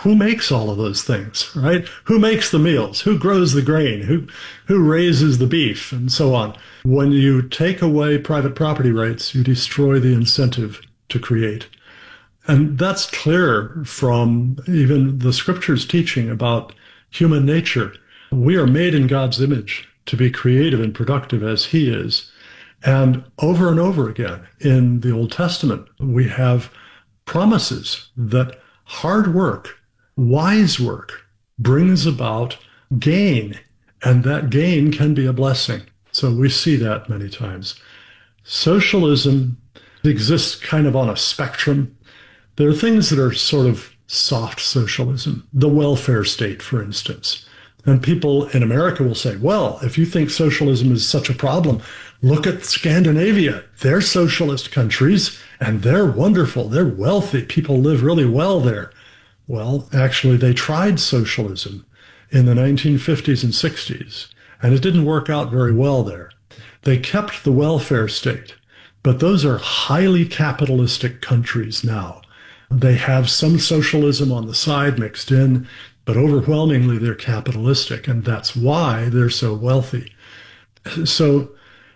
who makes all of those things, right? Who makes the meals? Who grows the grain? Who raises the beef and so on? When you take away private property rights, you destroy the incentive to create. And that's clear from even the scriptures teaching about human nature. We are made in God's image to be creative and productive as he is. And over again in the Old Testament, we have promises that hard work, wise work, brings about gain, and that gain can be a blessing. So we see that many times. Socialism exists kind of on a spectrum. There are things that are sort of soft socialism, the welfare state, for instance. And people in America will say, well, if you think socialism is such a problem, look at Scandinavia. They're socialist countries, and they're wonderful. They're wealthy. People live really well there. Well, actually, they tried socialism in the 1950s and 60s, and it didn't work out very well there. They kept the welfare state, but those are highly capitalistic countries now. They have some socialism on the side mixed in, but overwhelmingly they're capitalistic, and that's why they're so wealthy. So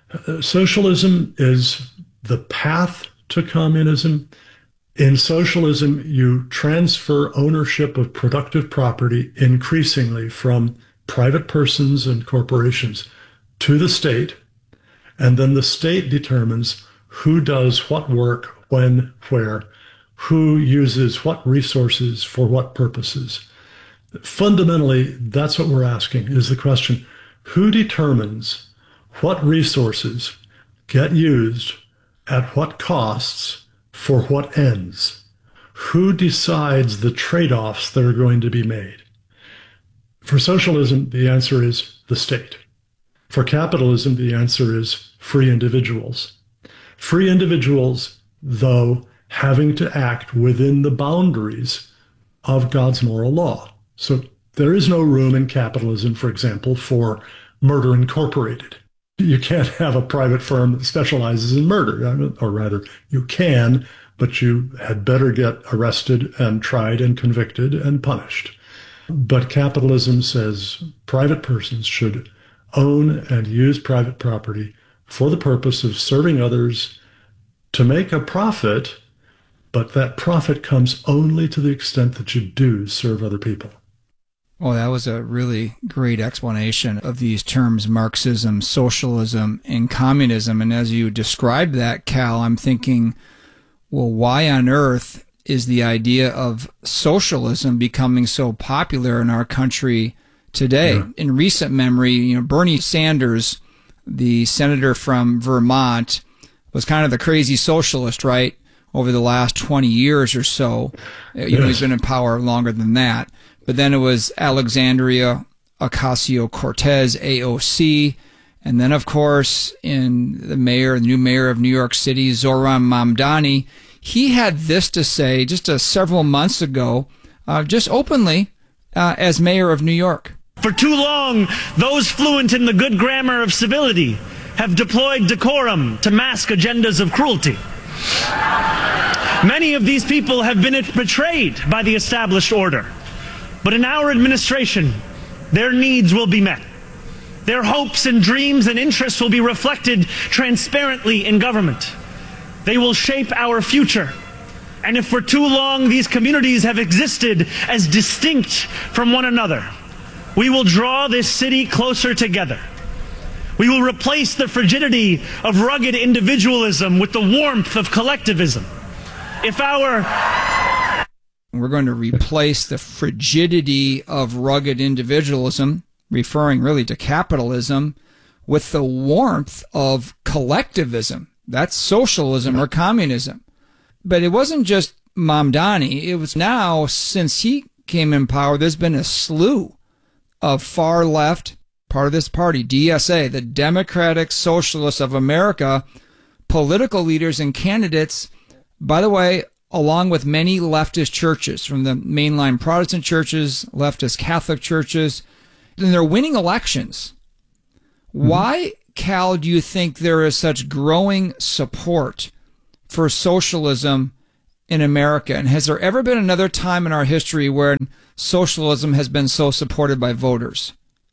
socialism is the path to communism. In socialism, you transfer ownership of productive property increasingly from private persons and corporations to the state, and then the state determines who does what work, when, where, who uses what resources for what purposes. Fundamentally, that's what we're asking, is the question, who determines what resources get used at what costs for what ends? Who decides the trade-offs that are going to be made? For socialism, the answer is the state. For capitalism, the answer is free individuals. Free individuals, though, having to act within the boundaries of God's moral law. So there is no room in capitalism, for example, for murder incorporated. You can't have a private firm that specializes in murder, or rather, you can, but you had better get arrested and tried and convicted and punished. But capitalism says private persons should own and use private property for the purpose of serving others to make a profit, but that profit comes only to the extent that you do serve other people. Well, that was a really great explanation of these terms, Marxism, socialism, and communism. And as you described that, Cal, I'm thinking, well, why on earth is the idea of socialism becoming so popular in our country today? Yeah. In recent memory, Bernie Sanders, the senator from Vermont, was kind of the crazy socialist, right, over the last 20 years or so. Yes. He's been in power longer than that. But then it was Alexandria Ocasio-Cortez, AOC. And then, of course, the new mayor of New York City, Zohran Mamdani, he had this to say just several months ago, just openly, as mayor of New York. For too long, those fluent in the good grammar of civility have deployed decorum to mask agendas of cruelty. Many of these people have been betrayed by the established order. But in our administration, their needs will be met. Their hopes and dreams and interests will be reflected transparently in government. They will shape our future. And if for too long these communities have existed as distinct from one another, we will draw this city closer together. We will replace the frigidity of rugged individualism with the warmth of collectivism. We're going to replace the frigidity of rugged individualism, referring really to capitalism, with the warmth of collectivism. That's socialism or communism. But it wasn't just Mamdani. It was now, since he came in power, there's been a slew of far left, part of this party, DSA, the Democratic Socialists of America, political leaders and candidates, by the way, along with many leftist churches, from the mainline Protestant churches, leftist Catholic churches, and they're winning elections. Mm-hmm. Why, Cal, do you think there is such growing support for socialism in America? And has there ever been another time in our history where socialism has been so supported by voters?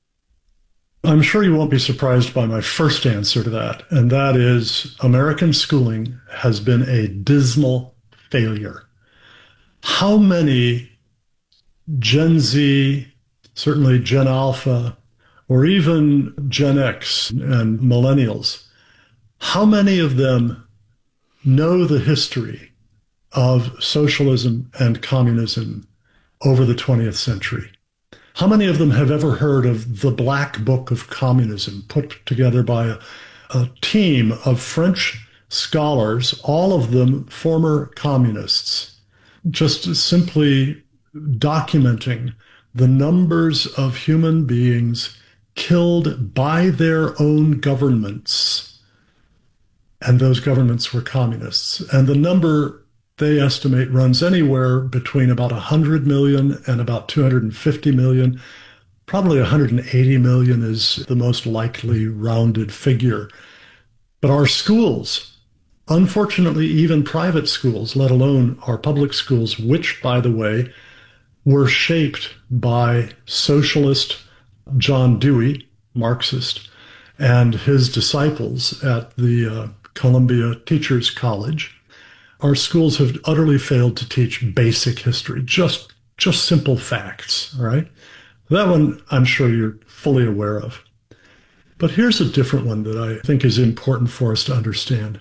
I'm sure you won't be surprised by my first answer to that, and that is American schooling has been a dismal failure. How many Gen Z, certainly Gen Alpha, or even Gen X and millennials, how many of them know the history of socialism and communism over the 20th century? How many of them have ever heard of the Black Book of Communism, put together by a team of French scholars, all of them former communists, just simply documenting the numbers of human beings killed by their own governments, and those governments were communists. And the number they estimate runs anywhere between about 100 million and about 250 million. Probably 180 million is the most likely rounded figure. But our schools, unfortunately, even private schools, let alone our public schools, which, by the way, were shaped by socialist John Dewey, Marxist, and his disciples at the Columbia Teachers College. Our schools have utterly failed to teach basic history, just simple facts, all right? That one I'm sure you're fully aware of. But here's a different one that I think is important for us to understand.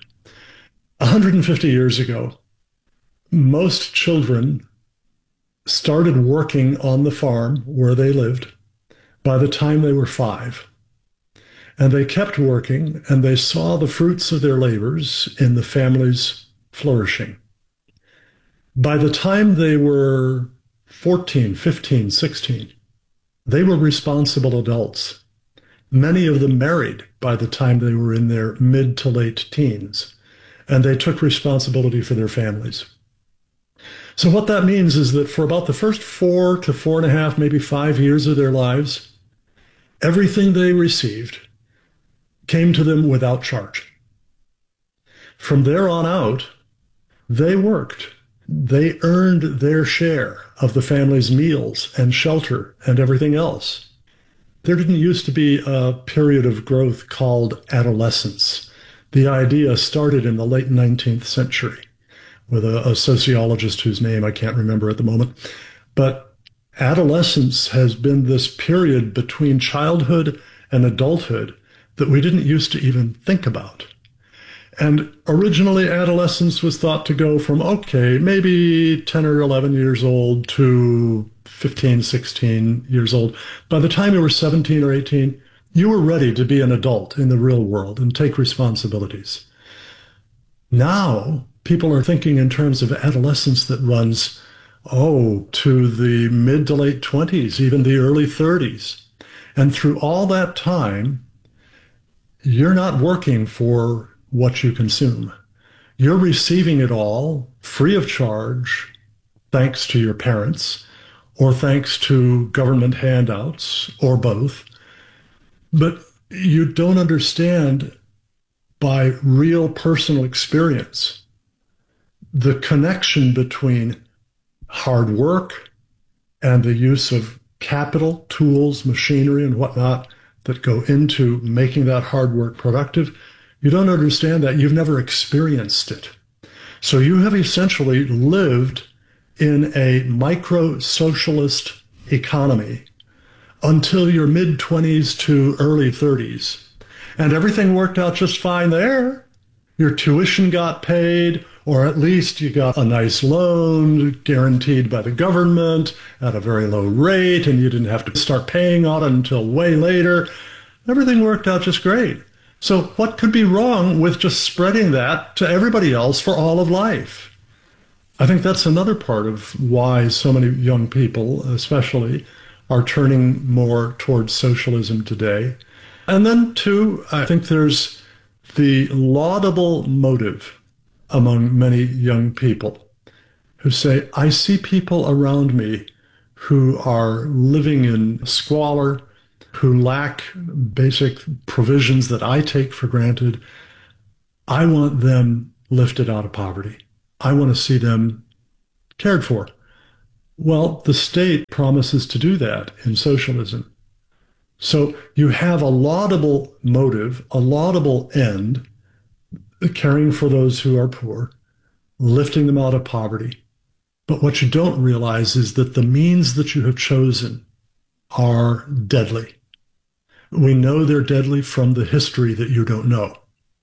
150 years ago, most children started working on the farm where they lived by the time they were 5. And they kept working, and they saw the fruits of their labors in the family's flourishing. By the time they were 14, 15, 16, they were responsible adults. Many of them married by the time they were in their mid to late teens, and they took responsibility for their families. So what that means is that for about the first 4 to 4.5, maybe 5 years of their lives, everything they received came to them without charge. From there on out, they worked. They earned their share of the family's meals and shelter and everything else. There didn't used to be a period of growth called adolescence. The idea started in the late 19th century with a sociologist whose name I can't remember at the moment. But adolescence has been this period between childhood and adulthood that we didn't used to even think about. And originally, adolescence was thought to go from, okay, maybe 10 or 11 years old to 15, 16 years old. By the time you were 17 or 18, you were ready to be an adult in the real world and take responsibilities. Now, people are thinking in terms of adolescence that runs, to the mid to late 20s, even the early 30s. And through all that time, you're not working for what you consume. You're receiving it all free of charge, thanks to your parents, or thanks to government handouts, or both. But you don't understand by real personal experience the connection between hard work and the use of capital, tools, machinery, and whatnot that go into making that hard work productive. You don't understand that. You've never experienced it. So you have essentially lived in a micro-socialist economy until your mid-20s to early 30s. And everything worked out just fine there. Your tuition got paid, or at least you got a nice loan guaranteed by the government at a very low rate, and you didn't have to start paying on it until way later. Everything worked out just great. So what could be wrong with just spreading that to everybody else for all of life? I think that's another part of why so many young people, especially, are turning more towards socialism today. And then, too, I think there's the laudable motive among many young people who say, I see people around me who are living in squalor, who lack basic provisions that I take for granted. I want them lifted out of poverty. I want to see them cared for. Well, the state promises to do that in socialism. So you have a laudable motive, a laudable end, caring for those who are poor, lifting them out of poverty. But what you don't realize is that the means that you have chosen are deadly. We know they're deadly from the history that you don't know.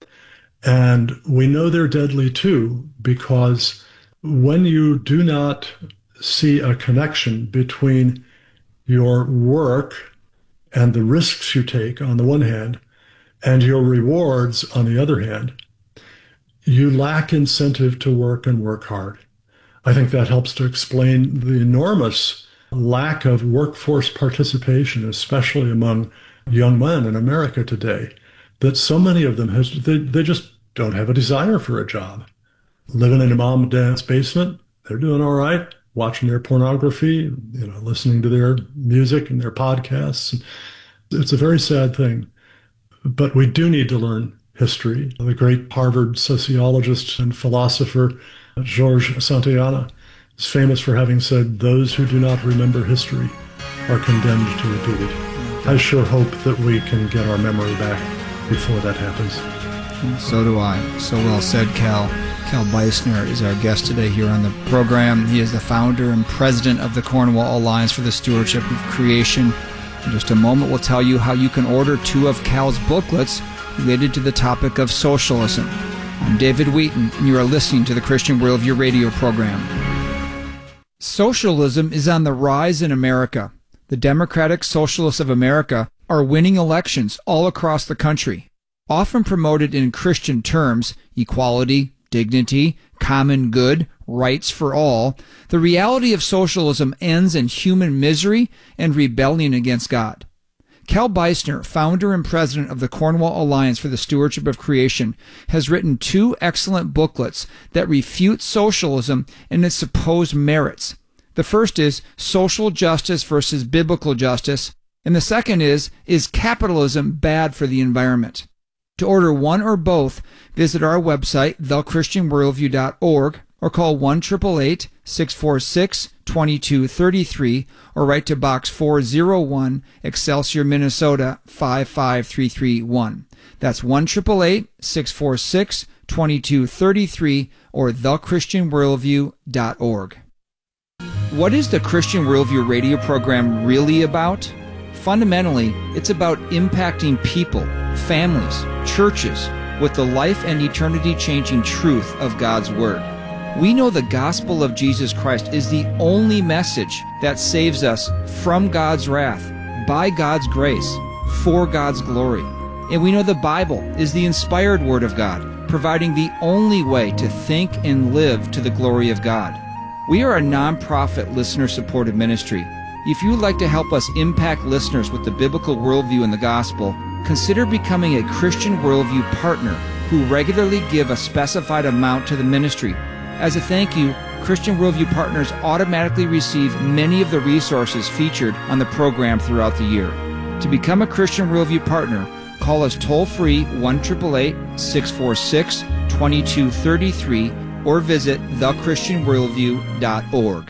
And we know they're deadly too, because when you do not see a connection between your work and the risks you take on the one hand, and your rewards on the other hand, you lack incentive to work and work hard. I think that helps to explain the enormous lack of workforce participation, especially among young men in America today, that so many of them they just don't have a desire for a job. Living in a mom and dad's basement, they're doing all right, watching their pornography, listening to their music and their podcasts. It's a very sad thing. But we do need to learn history. The great Harvard sociologist and philosopher Georges Santayana is famous for having said, "Those who do not remember history are condemned to repeat it." I sure hope that we can get our memory back before that happens. So do I. So well said, Cal. Cal Beisner is our guest today here on the program. He is the founder and president of the Cornwall Alliance for the Stewardship of Creation. In just a moment, we'll tell you how you can order 2 of Cal's booklets related to the topic of socialism. I'm David Wheaton, and you are listening to the Christian Worldview radio program. Socialism is on the rise in America. The Democratic Socialists of America are winning elections all across the country. Often promoted in Christian terms, equality, dignity, common good, rights for all, the reality of socialism ends in human misery and rebellion against God. Cal Beisner, founder and president of the Cornwall Alliance for the Stewardship of Creation, has written 2 excellent booklets that refute socialism and its supposed merits. The first is Social Justice versus Biblical Justice, and the second is Capitalism Bad for the Environment? To order one or both, visit our website, thechristianworldview.org, or call 1-888-646-2233, or write to Box 401, Excelsior, Minnesota 55331. That's 1-888-646-2233, or thechristianworldview.org. What is the Christian Worldview radio program really about? Fundamentally, it's about impacting people, families, churches, with the life and eternity-changing truth of God's Word. We know the gospel of Jesus Christ is the only message that saves us from God's wrath, by God's grace, for God's glory. And we know the Bible is the inspired Word of God, providing the only way to think and live to the glory of God. We are a nonprofit, listener-supported ministry. If you would like to help us impact listeners with the biblical worldview and the gospel, consider becoming a Christian Worldview partner who regularly give a specified amount to the ministry. As a thank you, Christian Worldview partners automatically receive many of the resources featured on the program throughout the year. To become a Christian Worldview partner, call us toll-free 1-888-646-2233 or visit thechristianworldview.org.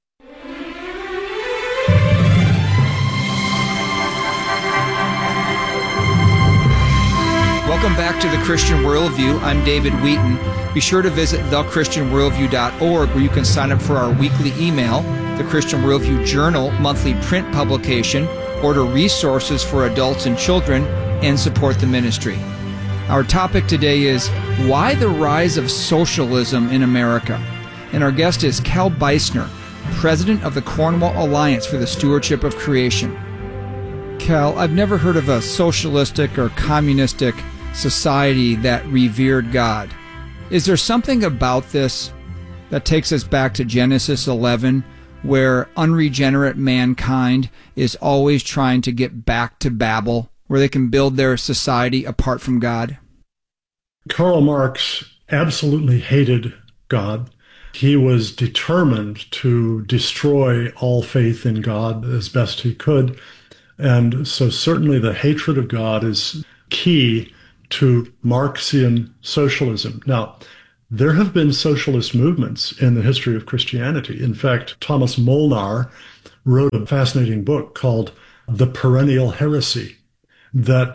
Welcome back to the Christian Worldview. I'm David Wheaton. Be sure to visit thechristianworldview.org, where you can sign up for our weekly email, the Christian Worldview Journal monthly print publication, order resources for adults and children, and support the ministry. Our topic today is why the rise of socialism in America. And our guest is Cal Beisner, president of the Cornwall Alliance for the Stewardship of Creation. Cal, I've never heard of a socialistic or communistic society that revered God. Is there something about this that takes us back to Genesis 11, where unregenerate mankind is always trying to get back to Babel, where they can build their society apart from God? Karl Marx absolutely hated God. He was determined to destroy all faith in God as best he could. And so certainly the hatred of God is key to Marxian socialism. Now, There have been socialist movements in the history of Christianity. In fact, Thomas Molnar wrote a fascinating book called The Perennial Heresy that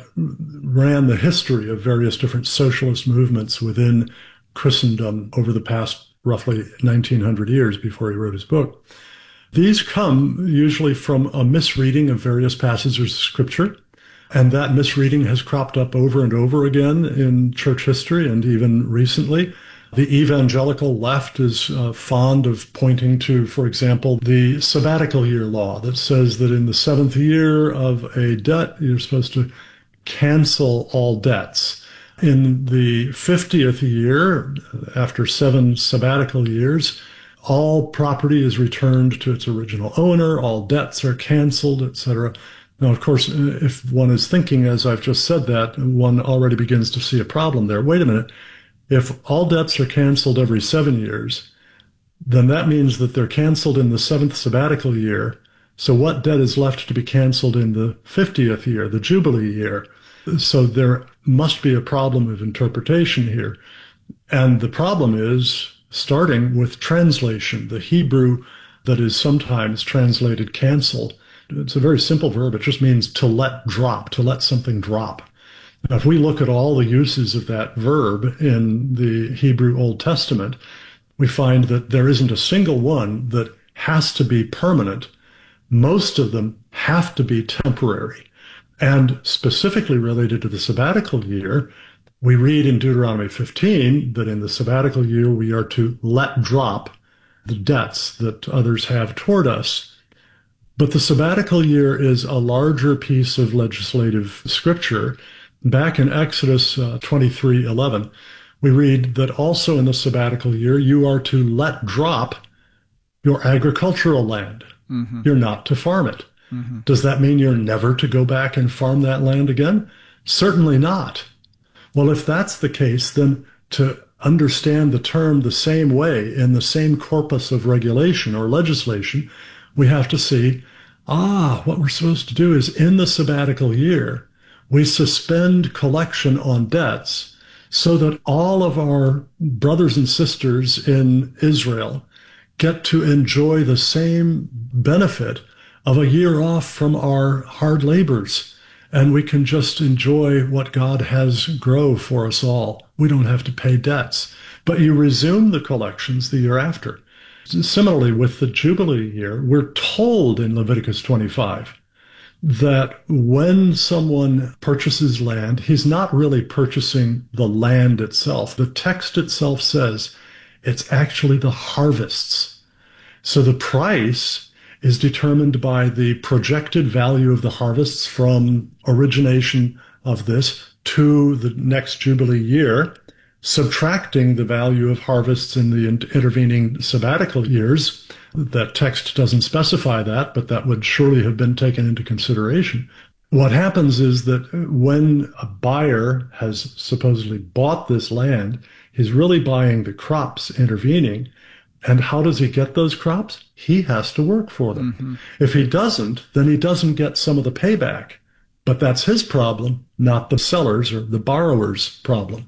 ran the history of various different socialist movements within Christendom over the past roughly 1900 years before he wrote his book. These come usually from a misreading of various passages of Scripture, and that misreading has cropped up over and over again in church history and even recently. The evangelical left is fond of pointing to, for example, the sabbatical year law that says that in the seventh year of a debt, you're supposed to cancel all debts. In the 50th year, after 7 sabbatical years, all property is returned to its original owner, all debts are canceled, etc. Now, of course, if one is thinking, as I've just said that, one already begins to see a problem there. Wait a minute. If all debts are canceled every 7 years, then that means that they're canceled in the 7th sabbatical year. So what debt is left to be canceled in the 50th year, the Jubilee year? So there must be a problem of interpretation here. And the problem is starting with translation. The Hebrew that is sometimes translated cancel. It's a very simple verb. It just means to let drop, to let something drop. Now, if we look at all the uses of that verb in the Hebrew Old Testament, we find that there isn't a single one that has to be permanent. Most of them have to be temporary. And specifically related to the sabbatical year, we read in Deuteronomy 15 that in the sabbatical year we are to let drop the debts that others have toward us. But the sabbatical year is a larger piece of legislative scripture. Back in Exodus 23:11, we read that also in the sabbatical year, you are to let drop your agricultural land. Mm-hmm. You're not to farm it. Mm-hmm. Does that mean you're never to go back and farm that land again? Certainly not. Well, if that's the case, then to understand the term the same way in the same corpus of regulation or legislation, we have to see, what we're supposed to do is in the sabbatical year, we suspend collection on debts so that all of our brothers and sisters in Israel get to enjoy the same benefit of a year off from our hard labors. And we can just enjoy what God has grow for us all. We don't have to pay debts. But you resume the collections the year after. Similarly, with the Jubilee year, we're told in Leviticus 25 that when someone purchases land, he's not really purchasing the land itself. The text itself says it's actually the harvests. So the price is determined by the projected value of the harvests from origination of this to the next Jubilee year, subtracting the value of harvests in the intervening sabbatical years. That text doesn't specify that, but that would surely have been taken into consideration. What happens is that when a buyer has supposedly bought this land, he's really buying the crops intervening. And how does he get those crops? He has to work for them. Mm-hmm. If he doesn't, then he doesn't get some of the payback. But that's his problem, not the seller's or the borrower's problem.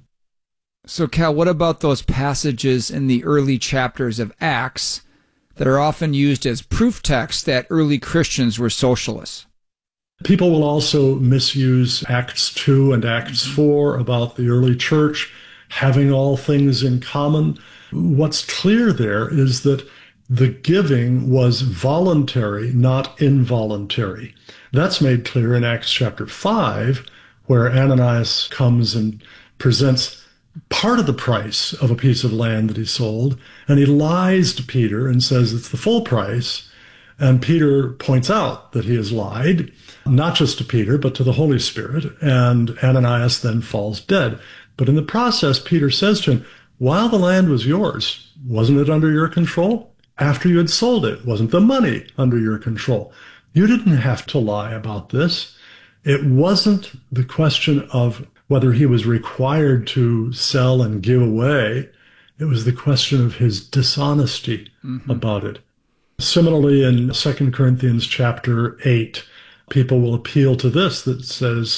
So, Cal, what about those passages in the early chapters of Acts that are often used as proof texts that early Christians were socialists? People will also misuse Acts 2 and Acts 4 about the early church having all things in common. What's clear there is that the giving was voluntary, not involuntary. That's made clear in Acts chapter 5, where Ananias comes and presents part of the price of a piece of land that he sold, and he lies to Peter and says it's the full price. And Peter points out that he has lied, not just to Peter, but to the Holy Spirit, and Ananias then falls dead. But in the process, Peter says to him, while the land was yours, wasn't it under your control? After you had sold it, wasn't the money under your control? You didn't have to lie about this. It wasn't the question of whether he was required to sell and give away. It was the question of his dishonesty about it. Similarly, in 2 Corinthians chapter 8, people will appeal to this that says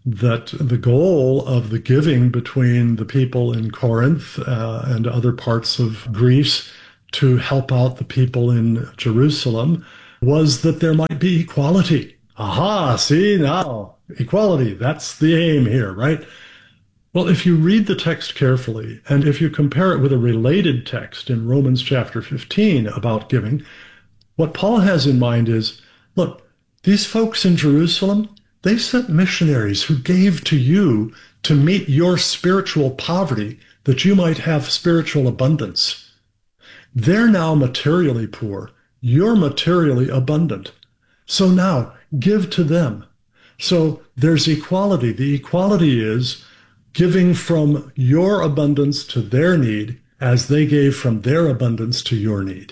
that the goal of the giving between the people in Corinth and other parts of Greece to help out the people in Jerusalem was that there might be equality. Aha, see now, equality, that's the aim here, right? Well, if you read the text carefully, and if you compare it with a related text in Romans chapter 15 about giving, what Paul has in mind is, look, these folks in Jerusalem, they sent missionaries who gave to you to meet your spiritual poverty, that you might have spiritual abundance. They're now materially poor. You're materially abundant. So now give to them. So there's equality. The equality is giving from your abundance to their need as they gave from their abundance to your need.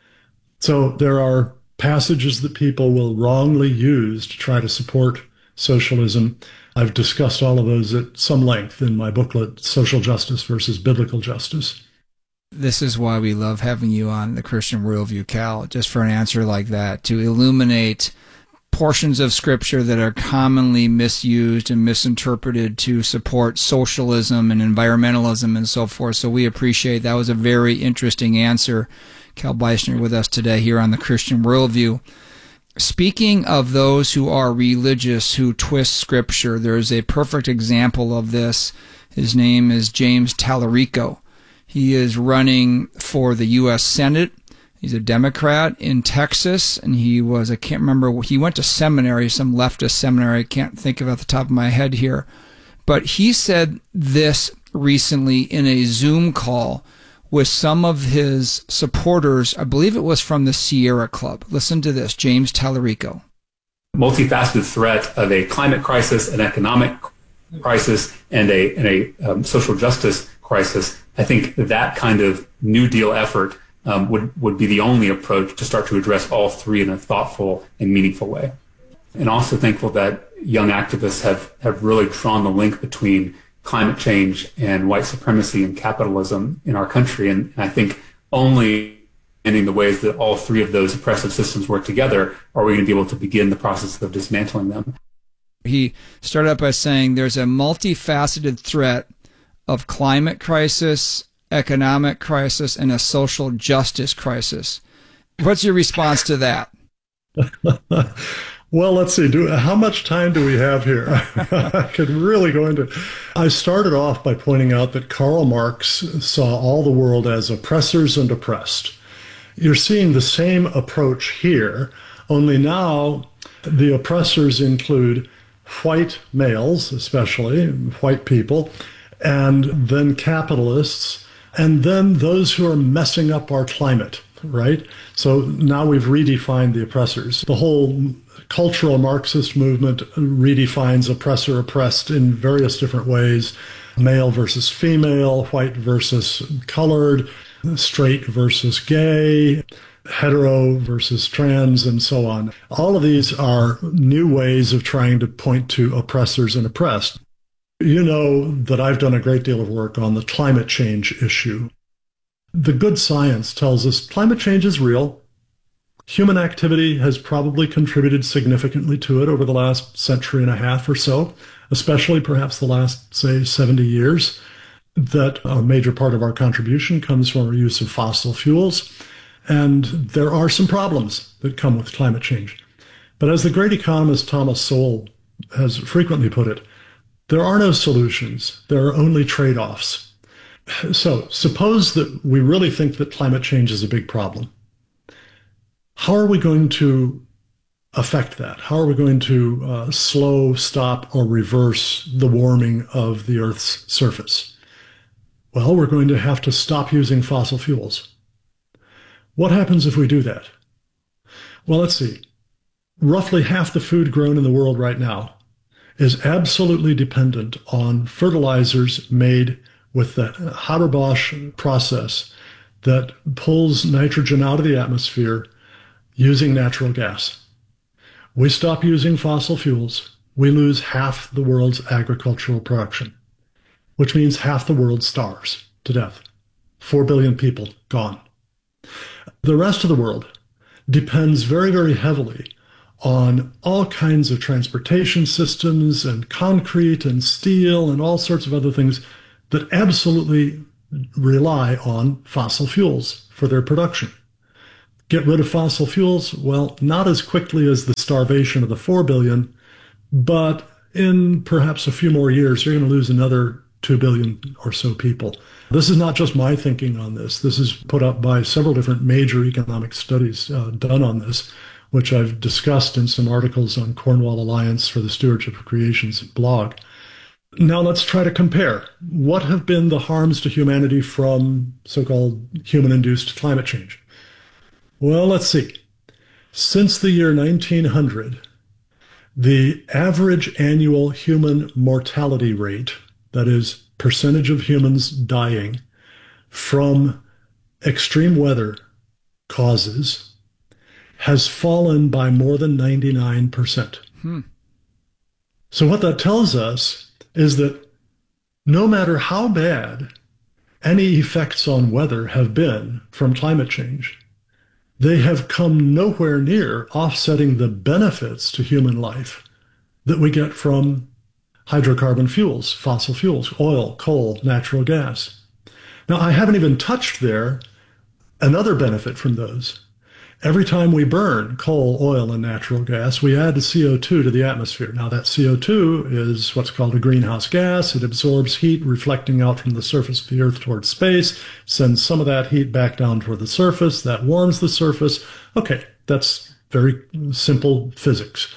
So there are passages that people will wrongly use to try to support socialism. I've discussed all of those at some length in my booklet, Social Justice versus Biblical Justice. This is why we love having you on the Christian Worldview, Cal, just for an answer like that, to illuminate portions of Scripture that are commonly misused and misinterpreted to support socialism and environmentalism and so forth. So we appreciate that. Was a very interesting answer. Cal Beischner with us today here on the Christian Worldview. Speaking of those who are religious, who twist Scripture, there's a perfect example of this. His name is James Tallarico. He is running for the U.S. Senate. He's a Democrat in Texas, and he was, I can't remember, he went to seminary, some leftist seminary, I can't think of it off the top of my head here. But he said this recently in a Zoom call with some of his supporters. I believe it was from the Sierra Club. Listen to this, James Tallarico. Multifaceted threat of a climate crisis, an economic crisis, and a social justice crisis. I think that kind of New Deal effort would be the only approach to start to address all three in a thoughtful and meaningful way. And also thankful that young activists have really drawn the link between climate change and white supremacy and capitalism in our country. And I think only in the ways that all three of those oppressive systems work together are we going to be able to begin the process of dismantling them. He started out by saying there's a multifaceted threat of climate crisis, economic crisis, and a social justice crisis. What's your response to that? Well, let's see. How much time do we have here? I could really go into it. I started off by pointing out that Karl Marx saw all the world as oppressors and oppressed. You're seeing the same approach here, only now the oppressors include white males, especially white people, and then capitalists, and then those who are messing up our climate, right? So now we've redefined the oppressors. The whole cultural Marxist movement redefines oppressor, oppressed in various different ways. Male versus female, white versus colored, straight versus gay, hetero versus trans, and so on. All of these are new ways of trying to point to oppressors and oppressed. You know that I've done a great deal of work on the climate change issue. The good science tells us climate change is real. Human activity has probably contributed significantly to it over the last century and a half or so, especially perhaps the last, say, 70 years, that a major part of our contribution comes from our use of fossil fuels. And there are some problems that come with climate change. But as the great economist Thomas Sowell has frequently put it, there are no solutions. There are only trade-offs. So suppose that we really think that climate change is a big problem. How are we going to affect that? How are we going to slow, stop, or reverse the warming of the Earth's surface? Well, we're going to have to stop using fossil fuels. What happens if we do that? Well, let's see. Roughly half the food grown in the world right now is absolutely dependent on fertilizers made with the Haber-Bosch process that pulls nitrogen out of the atmosphere using natural gas. We stop using fossil fuels, we lose half the world's agricultural production, which means half the world starves to death. 4 billion people gone. The rest of the world depends very, very heavily on all kinds of transportation systems and concrete and steel and all sorts of other things that absolutely rely on fossil fuels for their production. Get rid of fossil fuels? Well, not as quickly as the starvation of the 4 billion, but in perhaps a few more years, you're going to lose another 2 billion or so people. This is not just my thinking on this. This is put up by several different major economic studies done on this, which I've discussed in some articles on Cornwall Alliance for the Stewardship of Creation's blog. Now let's try to compare. What have been the harms to humanity from so-called human-induced climate change? Well, let's see. Since the year 1900, the average annual human mortality rate, that is, percentage of humans dying from extreme weather causes, has fallen by more than 99%. So what that tells us is that no matter how bad any effects on weather have been from climate change, they have come nowhere near offsetting the benefits to human life that we get from hydrocarbon fuels, fossil fuels, oil, coal, natural gas. Now, I haven't even touched there another benefit from those. Every time we burn coal, oil, and natural gas, we add CO2 to the atmosphere. Now, that CO2 is what's called a greenhouse gas. It absorbs heat reflecting out from the surface of the Earth towards space, sends some of that heat back down toward the surface. That warms the surface. Okay, that's very simple physics.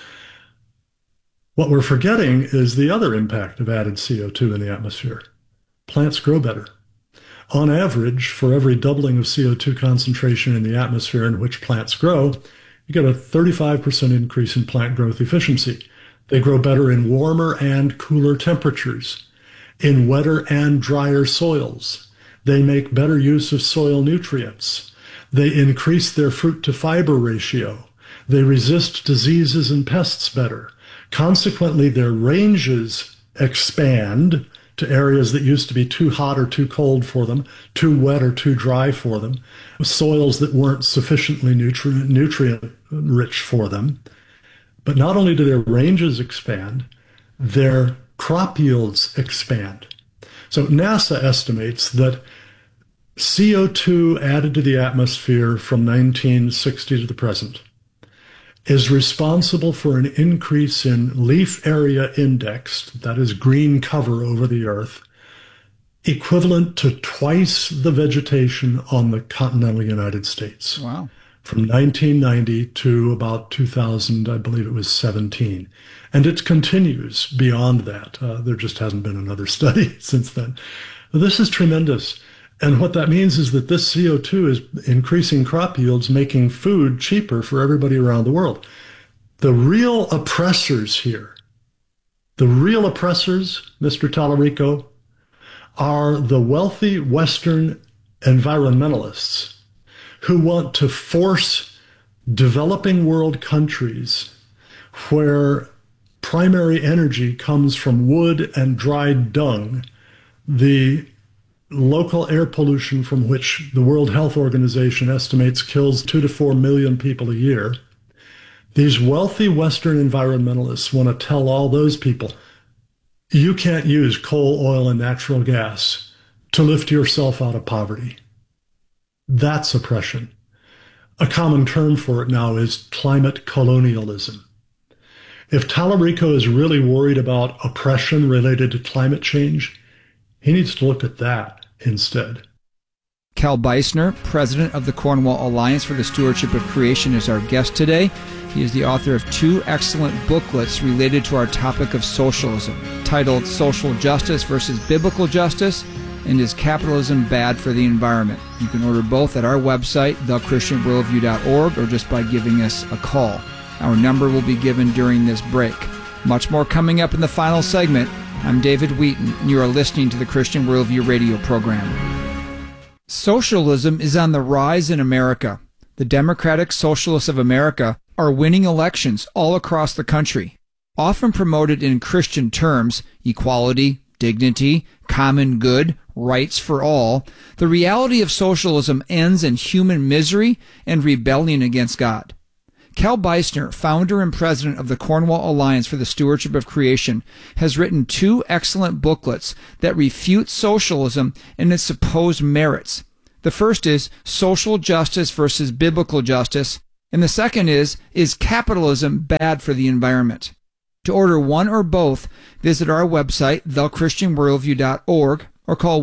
What we're forgetting is the other impact of added CO2 in the atmosphere. Plants grow better. On average, for every doubling of CO2 concentration in the atmosphere in which plants grow, you get a 35% increase in plant growth efficiency. They grow better in warmer and cooler temperatures, in wetter and drier soils. They make better use of soil nutrients. They increase their fruit-to-fiber ratio. They resist diseases and pests better. Consequently, their ranges expand to areas that used to be too hot or too cold for them, too wet or too dry for them, soils that weren't sufficiently nutrient-rich for them. But not only do their ranges expand, their crop yields expand. So NASA estimates that CO2 added to the atmosphere from 1960 to the present is responsible for an increase in leaf area indexed, that is green cover over the earth, equivalent to twice the vegetation on the continental United States. Wow. From 1990 to about 2000, I believe it was 17. And it continues beyond that. There just hasn't been another study since then. This is tremendous. And what that means is that this CO2 is increasing crop yields, making food cheaper for everybody around the world. The real oppressors here, Mr. Tallarico, are the wealthy Western environmentalists who want to force developing world countries where primary energy comes from wood and dried dung, the local air pollution from which the World Health Organization estimates kills 2 to 4 million people a year. These wealthy Western environmentalists want to tell all those people, you can't use coal, oil, and natural gas to lift yourself out of poverty. That's oppression. A common term for it now is climate colonialism. If Tallarico is really worried about oppression related to climate change, he needs to look at that instead. Cal Beisner, president of the Cornwall Alliance for the Stewardship of Creation, is our guest today. He is the author of 2 excellent booklets related to our topic of socialism, titled Social Justice versus Biblical Justice and Is Capitalism Bad for the Environment? You can order both at our website, thechristianworldview.org, or just by giving us a call. Our number will be given during this break. Much more coming up in the final segment. I'm David Wheaton, and you are listening to the Christian Worldview radio program. Socialism is on the rise in America. The Democratic Socialists of America are winning elections all across the country. Often promoted in Christian terms, equality, dignity, common good, rights for all, the reality of socialism ends in human misery and rebellion against God. Cal Beisner, founder and president of the Cornwall Alliance for the Stewardship of Creation, has written 2 excellent booklets that refute socialism and its supposed merits. The first is Social Justice versus Biblical Justice, and the second is capitalism bad for the environment? To order one or both, visit our website, thechristianworldview.org, or call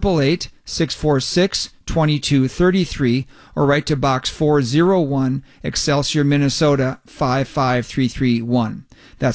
1-888-646-2233, or write to Box 401, Excelsior, Minnesota 55331. That's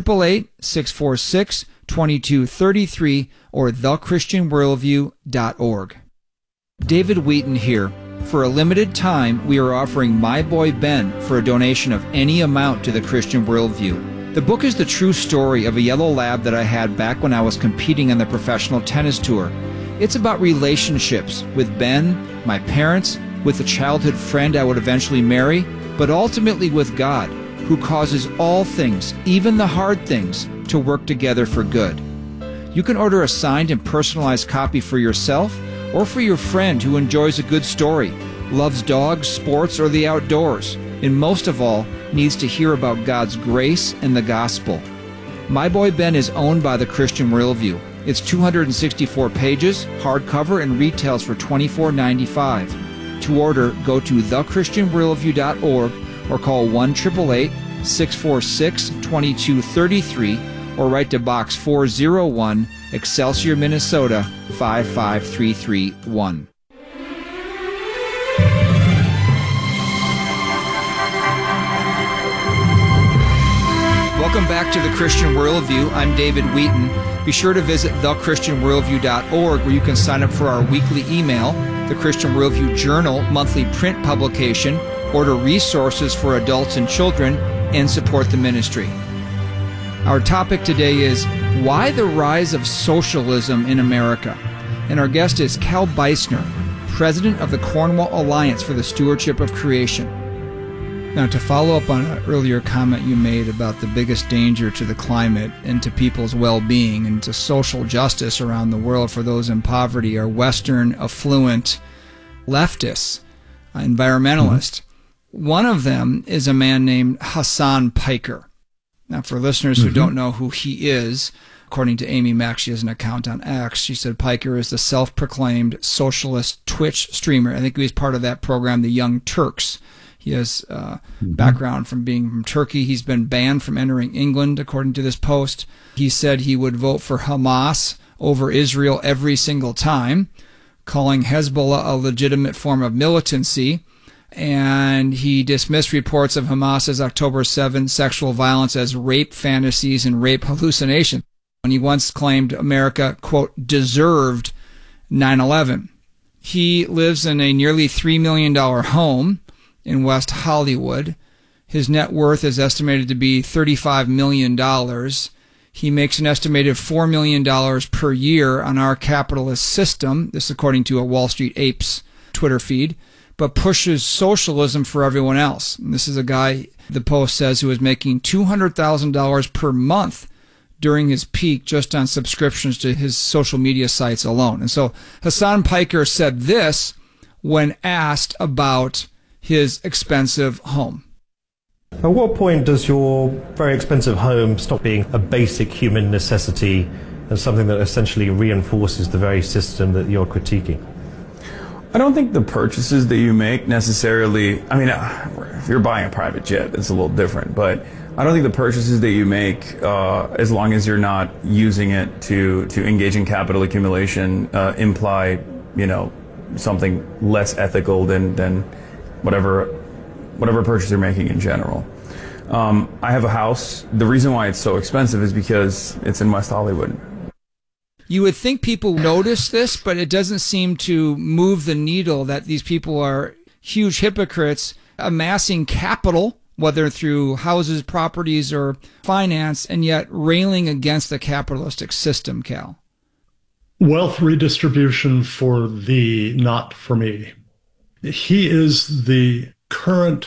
1-888-646-2233, or thechristianworldview.org. David Wheaton here. For a limited time, we are offering My Boy Ben for a donation of any amount to the Christian Worldview. The book is the true story of a yellow lab that I had back when I was competing on the professional tennis tour. It's about relationships with Ben, my parents, with the childhood friend I would eventually marry, but ultimately with God, who causes all things, even the hard things, to work together for good. You can order a signed and personalized copy for yourself or for your friend who enjoys a good story, loves dogs, sports, or the outdoors, and most of all, needs to hear about God's grace and the gospel. My Boy Ben is owned by the Christian Worldview. It's 264 pages, hardcover, and retails for $24.95. To order, go to thechristianworldview.org or call 1-888-646-2233 or write to Box 401, Excelsior, Minnesota 55331. Welcome back to The Christian Worldview. I'm David Wheaton. Be sure to visit thechristianworldview.org, where you can sign up for our weekly email, the Christian Worldview Journal monthly print publication, order resources for adults and children, and support the ministry. Our topic today is why the rise of socialism in America. And our guest is Cal Beisner, president of the Cornwall Alliance for the Stewardship of Creation. Now, to follow up on an earlier comment you made about the biggest danger to the climate and to people's well-being and to social justice around the world for those in poverty are Western, affluent leftists, environmentalists. Mm-hmm. One of them is a man named Hasan Piker. Now, for listeners who don't know who he is, according to Amy Mack, she has an account on X. She said Piker is the self-proclaimed socialist Twitch streamer. I think he was part of that program, The Young Turks. He has background from being from Turkey. He's been banned from entering England, according to this post. He said he would vote for Hamas over Israel every single time, calling Hezbollah a legitimate form of militancy. And he dismissed reports of Hamas's October 7 sexual violence as rape fantasies and rape hallucinations. And he once claimed America, quote, deserved 9/11. He lives in a nearly $3 million home in West Hollywood. His net worth is estimated to be $35 million. He makes an estimated $4 million per year on our capitalist system, this according to a Wall Street Apes Twitter feed, but pushes socialism for everyone else. And this is a guy, the Post says, who is making $200,000 per month during his peak just on subscriptions to his social media sites alone. And so Hasan Piker said this when asked about his expensive home. At what point does your very expensive home stop being a basic human necessity and something that essentially reinforces the very system that you're critiquing? I don't think the purchases that you make necessarily, I mean, if you're buying a private jet, it's a little different, but I don't think the purchases that you make, as long as you're not using it to engage in capital accumulation, imply, something less ethical than whatever purchase you're making in general. I have a house. The reason why it's so expensive is because it's in West Hollywood. You would think people notice this, but it doesn't seem to move the needle that these people are huge hypocrites amassing capital, whether through houses, properties, or finance, and yet railing against the capitalistic system, Cal. Wealth redistribution for thee, not for me. He is the current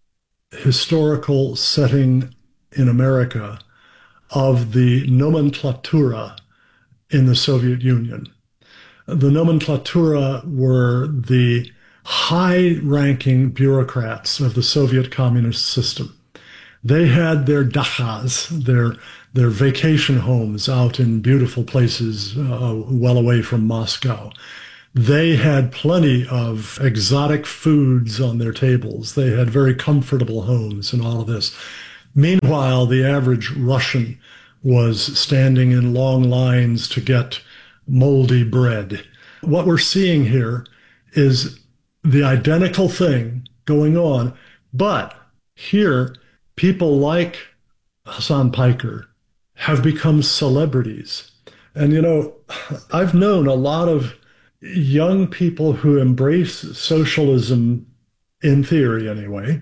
historical setting in America of the nomenklatura in the Soviet Union. The nomenklatura were the high-ranking bureaucrats of the Soviet communist system. They had their dachas, their vacation homes out in beautiful places well away from Moscow. They had plenty of exotic foods on their tables. They had very comfortable homes and all of this. Meanwhile, the average Russian was standing in long lines to get moldy bread. What we're seeing here is the identical thing going on, but here, people like Hasan Piker have become celebrities. And, I've known a lot of young people who embrace socialism, in theory anyway,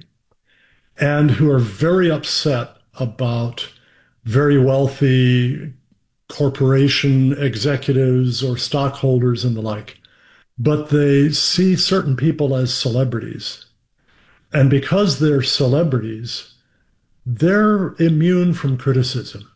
and who are very upset about very wealthy corporation executives or stockholders and the like. But they see certain people as celebrities. And because they're celebrities, they're immune from criticism.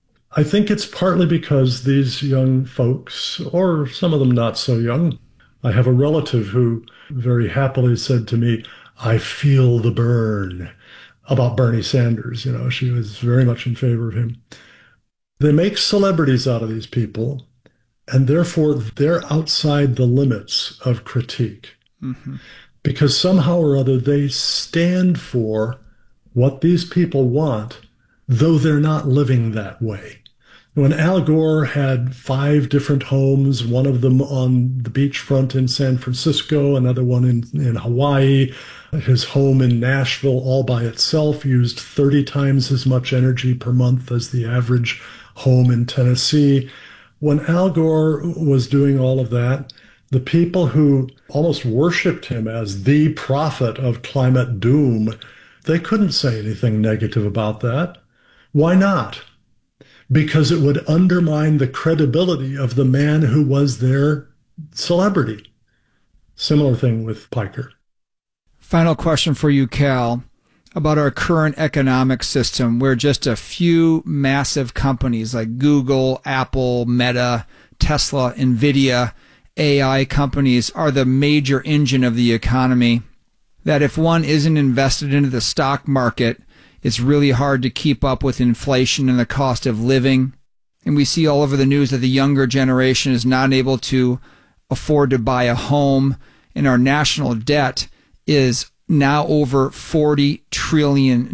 I think it's partly because these young folks, or some of them not so young, I have a relative who very happily said to me, "I feel the burn," about Bernie Sanders. She was very much in favor of him. They make celebrities out of these people, and therefore they're outside the limits of critique. Mm-hmm. Because somehow or other they stand for what these people want, though they're not living that way. When Al Gore had 5 different homes, one of them on the beachfront in San Francisco, another one in Hawaii, his home in Nashville all by itself used 30 times as much energy per month as the average home in Tennessee. When Al Gore was doing all of that, the people who almost worshiped him as the prophet of climate doom, they couldn't say anything negative about that. Why not? Because it would undermine the credibility of the man who was their celebrity. Similar thing with Piker. Final question for you, Cal, about our current economic system where just a few massive companies like Google, Apple, Meta, Tesla, NVIDIA, AI companies are the major engine of the economy, that if one isn't invested into the stock market, it's really hard to keep up with inflation and the cost of living. And we see all over the news that the younger generation is not able to afford to buy a home, and our national debt is now over $40 trillion.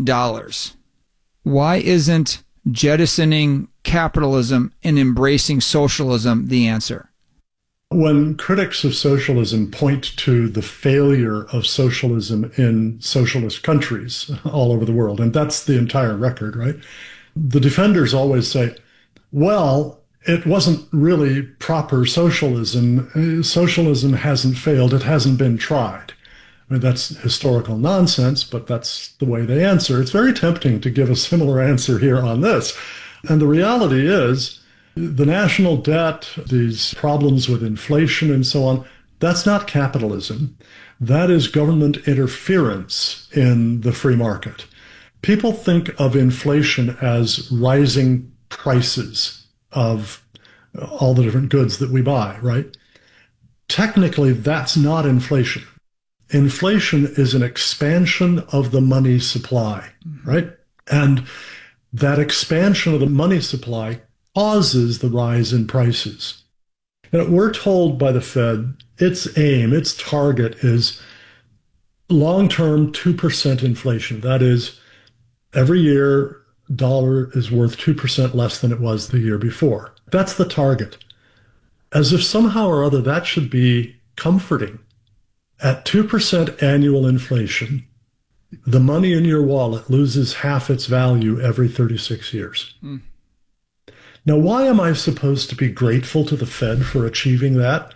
Why isn't jettisoning capitalism and embracing socialism the answer? When critics of socialism point to the failure of socialism in socialist countries all over the world, and that's the entire record, right? The defenders always say, well, it wasn't really proper socialism. Socialism hasn't failed. It hasn't been tried. I mean, that's historical nonsense, but that's the way they answer. It's very tempting to give a similar answer here on this. And the reality is, the national debt, these problems with inflation and so on, that's not capitalism. That is government interference in the free market. People think of inflation as rising prices of all the different goods that we buy, right? Technically, that's not inflation. Inflation is an expansion of the money supply, right? And that expansion of the money supply causes the rise in prices. And we're told by the Fed, its aim, its target is long-term 2% inflation. That is, every year, dollar is worth 2% less than it was the year before. That's the target. As if somehow or other that should be comforting. At 2% annual inflation, the money in your wallet loses half its value every 36 years. Mm. Now, why am I supposed to be grateful to the Fed for achieving that?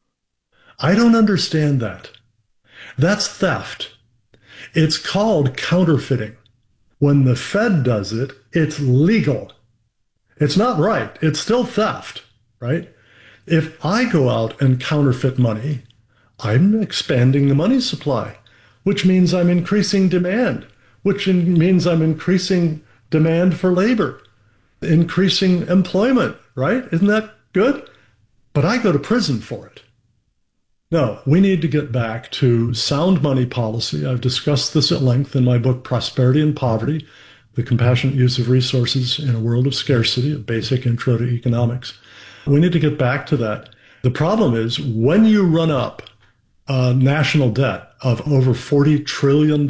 I don't understand that. That's theft. It's called counterfeiting. When the Fed does it, it's legal. It's not right. It's still theft, right? If I go out and counterfeit money, I'm expanding the money supply, which means I'm increasing demand, which means I'm increasing demand for labor, increasing employment, right? Isn't that good? But I go to prison for it. No, we need to get back to sound money policy. I've discussed this at length in my book, Prosperity and Poverty, The Compassionate Use of Resources in a World of Scarcity, a basic intro to economics. We need to get back to that. The problem is when you run up a national debt of over $40 trillion,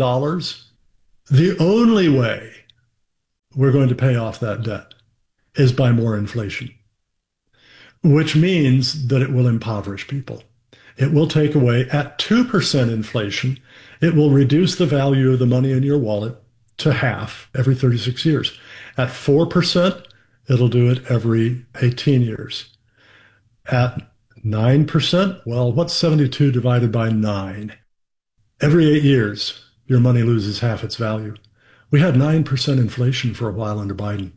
the only way we're going to pay off that debt is by more inflation, which means that it will impoverish people. It will take away, at 2% inflation, it will reduce the value of the money in your wallet to half every 36 years. At 4%, it'll do it every 18 years. At 9%, well, what's 72 divided by 9? Every 8 years, your money loses half its value. We had 9% inflation for a while under Biden.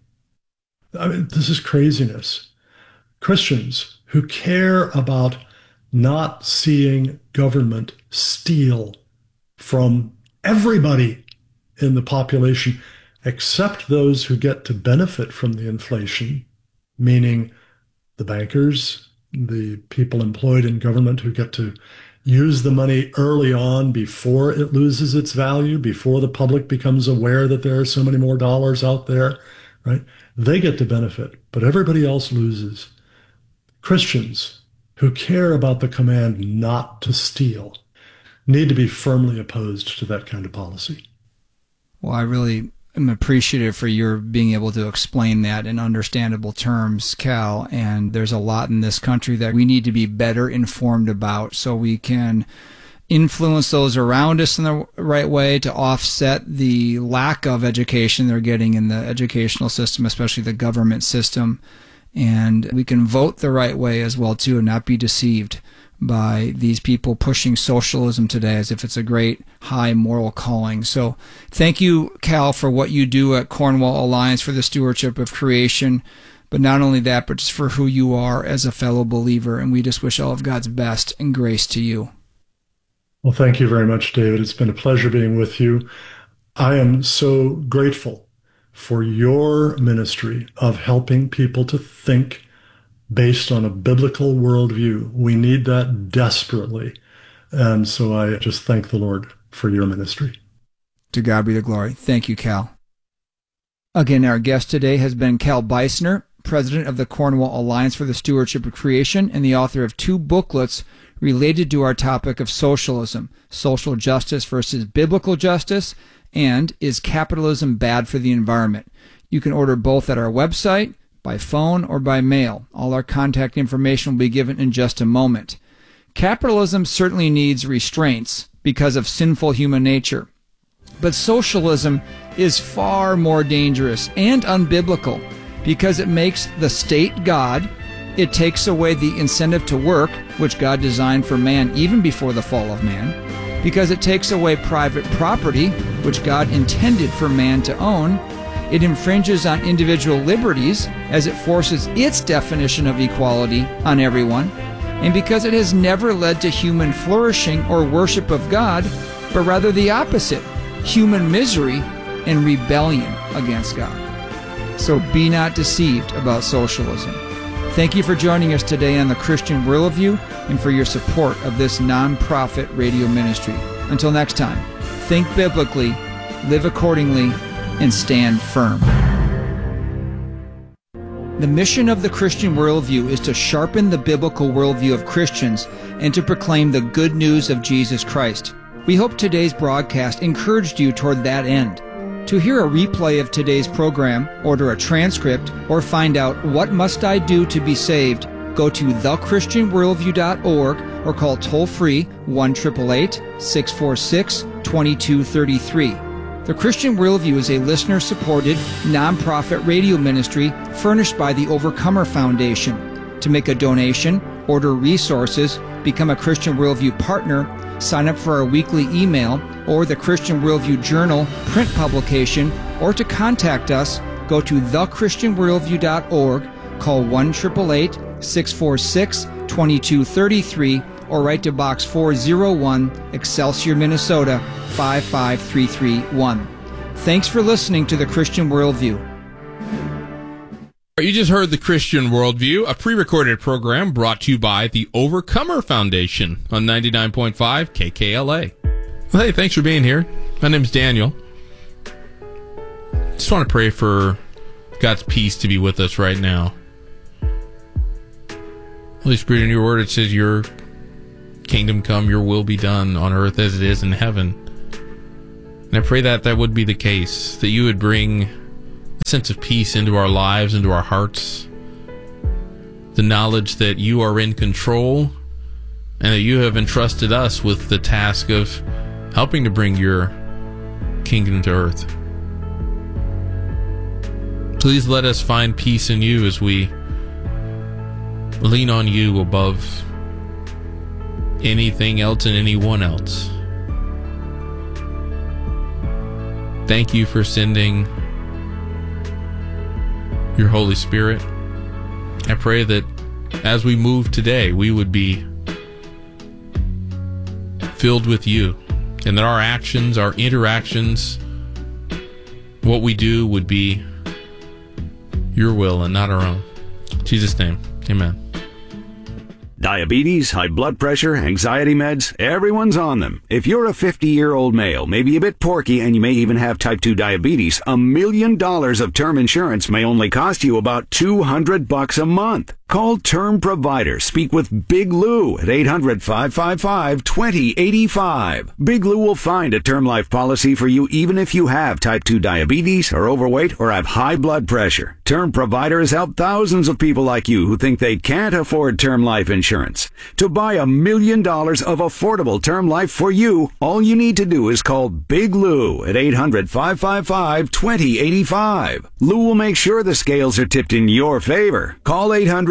I mean, this is craziness. Christians who care about not seeing government steal from everybody in the population, except those who get to benefit from the inflation, meaning the bankers, the people employed in government who get to use the money early on before it loses its value, before the public becomes aware that there are so many more dollars out there, right? They get to benefit, but everybody else loses. Christians who care about the command not to steal need to be firmly opposed to that kind of policy. Well, I really am appreciative for your being able to explain that in understandable terms, Cal, and there's a lot in this country that we need to be better informed about so we can influence those around us in the right way to offset the lack of education they're getting in the educational system, especially the government system. And we can vote the right way as well, too, and not be deceived by these people pushing socialism today as if it's a great high moral calling. So thank you, Cal, for what you do at Cornwall Alliance for the Stewardship of Creation. But not only that, but just for who you are as a fellow believer. And we just wish all of God's best and grace to you. Well, thank you very much, David. It's been a pleasure being with you. I am so grateful for your ministry of helping people to think based on a biblical worldview. We need that desperately. And so I just thank the Lord for your ministry. To God be the glory. Thank you, Cal. Again, our guest today has been Cal Beisner, president of the Cornwall Alliance for the Stewardship of Creation and the author of 2 booklets related to our topic of socialism, social justice versus biblical justice, and Is Capitalism Bad for the Environment? You can order both at our website, by phone, or by mail. All our contact information will be given in just a moment. Capitalism certainly needs restraints because of sinful human nature. But socialism is far more dangerous and unbiblical because it makes the state God. It takes away the incentive to work, which God designed for man even before the fall of man, because it takes away private property, which God intended for man to own. It infringes on individual liberties as it forces its definition of equality on everyone, and because it has never led to human flourishing or worship of God, but rather the opposite, human misery and rebellion against God. So be not deceived about socialism. Thank you for joining us today on the Christian Worldview and for your support of this nonprofit radio ministry. Until next time, think biblically, live accordingly, and stand firm. The mission of the Christian Worldview is to sharpen the biblical worldview of Christians and to proclaim the good news of Jesus Christ. We hope today's broadcast encouraged you toward that end. To hear a replay of today's program, order a transcript, or find out what must I do to be saved, go to thechristianworldview.org or call toll-free 1-888-646-2233. The Christian Worldview is a listener-supported, nonprofit radio ministry furnished by the Overcomer Foundation. To make a donation, order resources, become a Christian Worldview partner, sign up for our weekly email or the Christian Worldview Journal print publication, or to contact us, go to thechristianworldview.org, call 1-888-646-2233, or write to Box 401, Excelsior, Minnesota 55331. Thanks for listening to the Christian Worldview. You just heard The Christian Worldview, a pre-recorded program brought to you by the Overcomer Foundation on 99.5 KKLA. Well, hey, thanks for being here. My name's Daniel. Just want to pray for God's peace to be with us right now. Holy Spirit, in your word, it says your kingdom come, your will be done on earth as it is in heaven. And I pray that that would be the case, that you would bring a sense of peace into our lives, into our hearts, the knowledge that you are in control and that you have entrusted us with the task of helping to bring your kingdom to earth. Please let us find peace in you as we lean on you above anything else and anyone else. Thank you for sending your Holy Spirit. I pray that as we move today, we would be filled with you, and that our actions, our interactions, what we do would be your will and not our own. In Jesus' name, amen. Diabetes, high blood pressure, anxiety meds, everyone's on them. If you're a 50-year-old male, maybe a bit porky, and you may even have type 2 diabetes, $1 million of term insurance may only cost you about $200 a month. Call Term Provider. Speak with Big Lou at 800-555-2085. Big Lou will find a term life policy for you even if you have type 2 diabetes, are overweight, or have high blood pressure. Term Provider has helped thousands of people like you who think they can't afford term life insurance. To buy $1 million of affordable term life for you, all you need to do is call Big Lou at 800-555-2085. Lou will make sure the scales are tipped in your favor. Call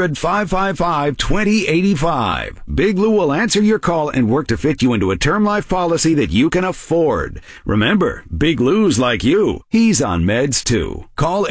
800-555-2085. Big Lou will answer your call and work to fit you into a term life policy that you can afford. Remember, Big Lou's like you. He's on meds too. Call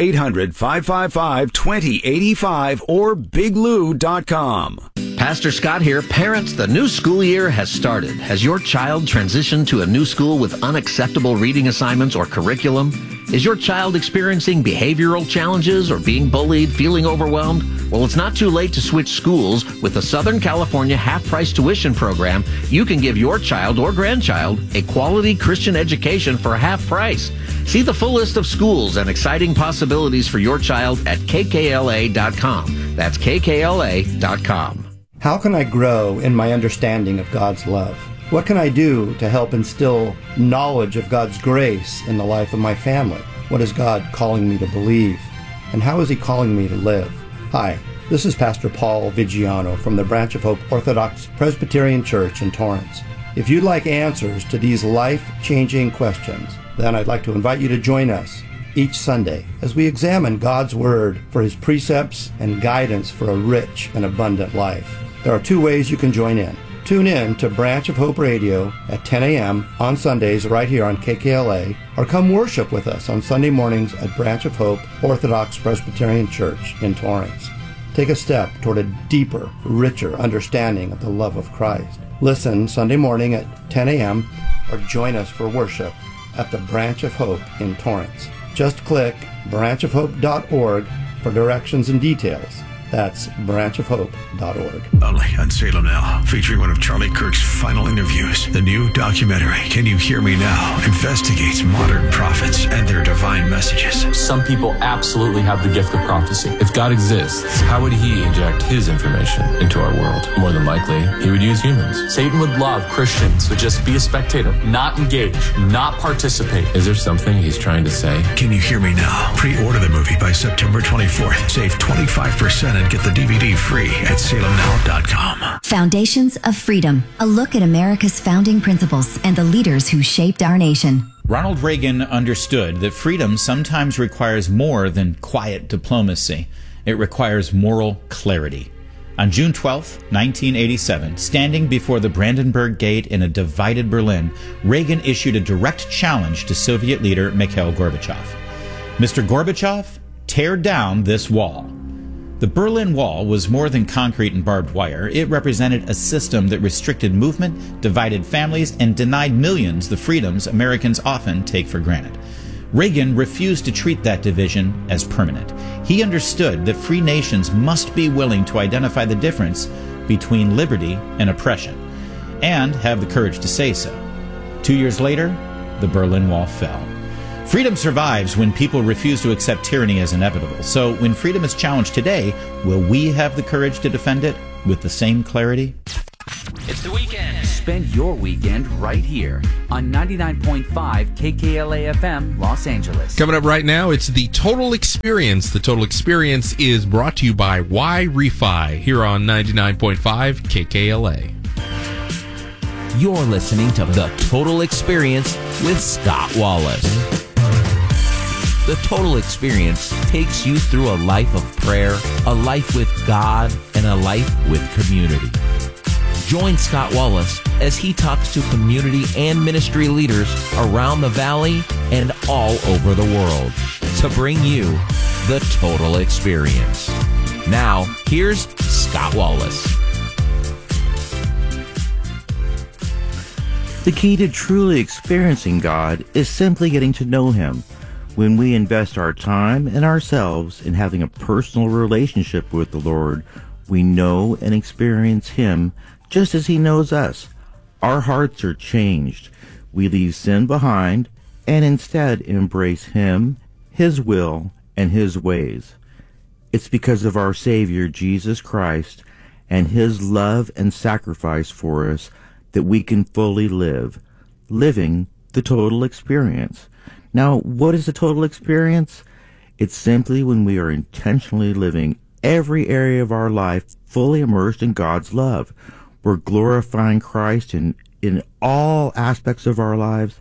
800-555-2085 or biglou.com. Pastor Scott here. Parents, the new school year has started. Has your child transitioned to a new school with unacceptable reading assignments or curriculum? Is your child experiencing behavioral challenges or being bullied, feeling overwhelmed? Well, it's not too late to switch schools. With the Southern California half-price tuition program, you can give your child or grandchild a quality Christian education for half price. See the full list of schools and exciting possibilities for your child at kkla.com. That's kkla.com. How can I grow in my understanding of God's love? What can I do to help instill knowledge of God's grace in the life of my family? What is God calling me to believe? And how is He calling me to live? Hi, this is Pastor Paul Vigiano from the Branch of Hope Orthodox Presbyterian Church in Torrance. If you'd like answers to these life-changing questions, then I'd like to invite you to join us each Sunday as we examine God's Word for His precepts and guidance for a rich and abundant life. There are two ways you can join in. Tune in to Branch of Hope Radio at 10 a.m. on Sundays right here on KKLA, or come worship with us on Sunday mornings at Branch of Hope Orthodox Presbyterian Church in Torrance. Take a step toward a deeper, richer understanding of the love of Christ. Listen Sunday morning at 10 a.m. or join us for worship at the Branch of Hope in Torrance. Just click branchofhope.org for directions and details. That's branchofhope.org. Only on Salem Now, featuring one of Charlie Kirk's final interviews. The new documentary, Can You Hear Me Now?, investigates modern prophets and their divine messages. Some people absolutely have the gift of prophecy. If God exists, how would He inject His information into our world? More than likely, He would use humans. Satan would love Christians to just be a spectator, not engage, not participate. Is there something he's trying to say? Can You Hear Me Now? Pre-order the movie by September 24th. Save 25% and get the DVD free at salemnow.com. Foundations of Freedom, a look at America's founding principles and the leaders who shaped our nation. Ronald Reagan understood that freedom sometimes requires more than quiet diplomacy. It requires moral clarity. On June 12, 1987, standing before the Brandenburg Gate in a divided Berlin, Reagan issued a direct challenge to Soviet leader Mikhail Gorbachev. Mr. Gorbachev, tear down this wall. The Berlin Wall was more than concrete and barbed wire. It represented a system that restricted movement, divided families, and denied millions the freedoms Americans often take for granted. Reagan refused to treat that division as permanent. He understood that free nations must be willing to identify the difference between liberty and oppression, and have the courage to say so. 2 years later, the Berlin Wall fell. Freedom survives when people refuse to accept tyranny as inevitable. So when freedom is challenged today, will we have the courage to defend it with the same clarity? It's the weekend. Spend your weekend right here on 99.5 KKLA FM Los Angeles. Coming up right now, it's The Total Experience. The Total Experience is brought to you by Y-Refi here on 99.5 KKLA. You're listening to The Total Experience with Scott Wallace. The Total Experience takes you through a life of prayer, a life with God, and a life with community. Join Scott Wallace as he talks to community and ministry leaders around the valley and all over the world to bring you the total experience. Now, here's Scott Wallace. The key to truly experiencing God is simply getting to know Him. When we invest our time and ourselves in having a personal relationship with the Lord, we know and experience Him just as He knows us. Our hearts are changed. We leave sin behind and instead embrace Him, His will, and His ways. It's because of our Savior, Jesus Christ, and His love and sacrifice for us that we can fully live, living the total experience. Now, what is the total experience? It's simply when we are intentionally living every area of our life fully immersed in God's love. We're glorifying Christ in all aspects of our lives.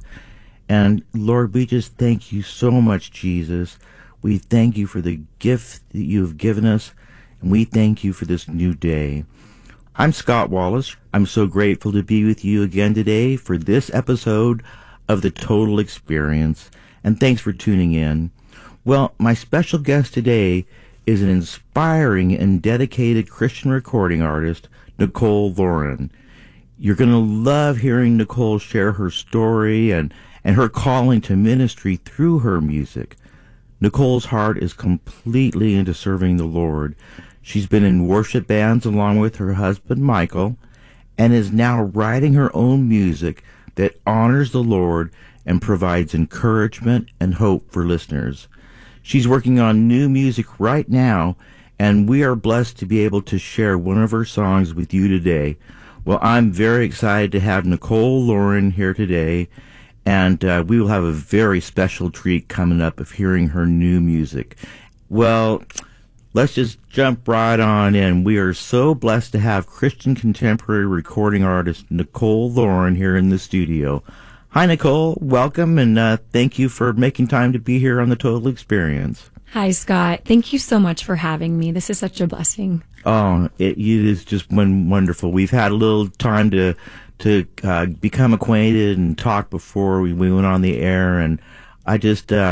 And Lord, we just thank you so much, Jesus. We thank you for the gift that you have given us, and we thank you for this new day. I'm Scott Wallace. I'm so grateful to be with you again today for this episode of The Total Experience, and thanks for tuning in. Well, my special guest today is an inspiring and dedicated Christian recording artist, Nicole Lauren. You're going to love hearing Nicole share her story and her calling to ministry through her music. Nicole's heart is completely into serving the Lord. She's been in worship bands along with her husband, Michael, and is now writing her own music that honors the Lord and provides encouragement and hope for listeners. She's working on new music right now, and we are blessed to be able to share one of her songs with you today. Well, I'm very excited to have Nicole Lauren here today, and we will have a very special treat coming up of hearing her new music. Well, let's just jump right on in. We are so blessed to have Christian contemporary recording artist Nicole Lauren here in the studio. Hi, Nicole. Welcome, and thank you for making time to be here on The Total Experience. Hi, Scott. Thank you so much for having me. This is such a blessing. Oh, it is just wonderful. We've had a little time to become acquainted and talk before we went on the air, and I'm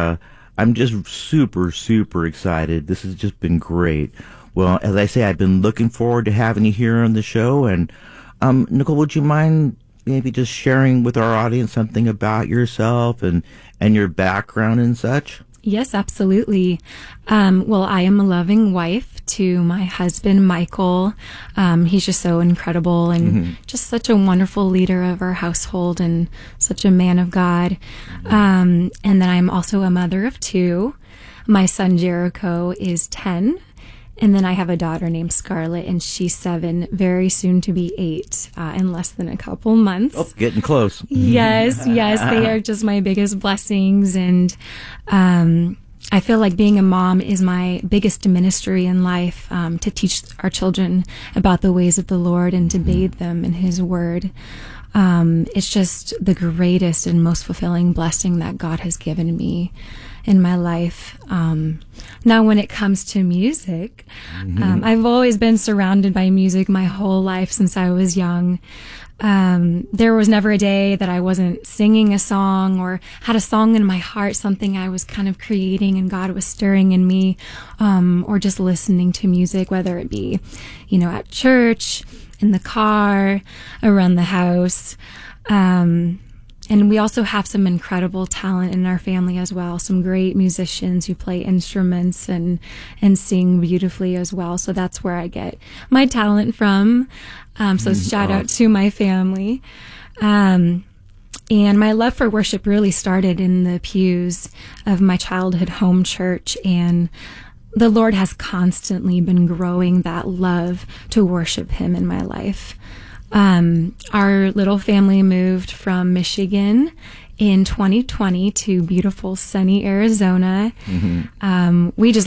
just super, super excited. This has just been great. Well, as I say, I've been looking forward to having you here on the show, and Nicole, would you mind maybe just sharing with our audience something about yourself and your background and such? Yes, absolutely. Well, I am a loving wife to my husband, Michael. He's just so incredible and just such a wonderful leader of our household and such a man of God. And then I'm also a mother of two. My son, Jericho, is 10. And then I have a daughter named Scarlett, and she's 7, very soon to be 8, in less than a couple months. Oh, getting close. Yes, they are just my biggest blessings. And I feel like being a mom is my biggest ministry in life, to teach our children about the ways of the Lord and to bathe them in His Word. It's just the greatest and most fulfilling blessing that God has given me in my life. Now, when it comes to music, I've always been surrounded by music my whole life since I was young. There was never a day that I wasn't singing a song or had a song in my heart, something I was kind of creating and God was stirring in me, or just listening to music, whether it be, at church, in the car, around the house. And we also have some incredible talent in our family as well. Some great musicians who play instruments and sing beautifully as well. So that's where I get my talent from. So shout out to my family. And my love for worship really started in the pews of my childhood home church. And the Lord has constantly been growing that love to worship Him in my life. Our little family moved from Michigan in 2020 to beautiful sunny Arizona. We just